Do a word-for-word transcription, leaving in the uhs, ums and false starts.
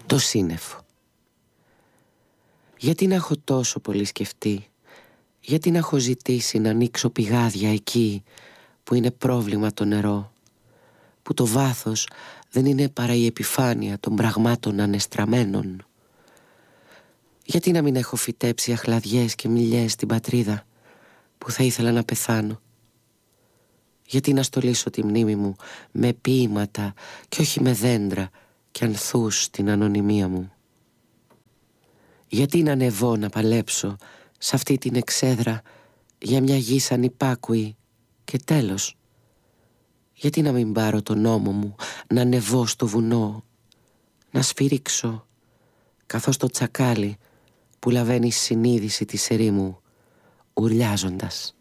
Το σύννεφο. Γιατί να έχω τόσο πολύ σκεφτεί, γιατί να έχω ζητήσει να ανοίξω πηγάδια εκεί που είναι πρόβλημα το νερό, που το βάθος δεν είναι παρά η επιφάνεια των πραγμάτων ανεστραμμένων. Γιατί να μην έχω φυτέψει αχλαδιές και μιλιές στην πατρίδα που θα ήθελα να πεθάνω. Γιατί να στολίσω τη μνήμη μου με ποίηματα και όχι με δέντρα και ανθούς στην ανωνυμία μου. Γιατί να ανεβώ να παλέψω σε αυτή την εξέδρα για μια γη σαν υπάκουη και τέλος. Γιατί να μην πάρω τον ώμο μου να ανεβώ στο βουνό, να σφυρίξω καθώς το τσακάλι που λαβαίνει συνείδηση της ερήμου ουρλιάζοντας.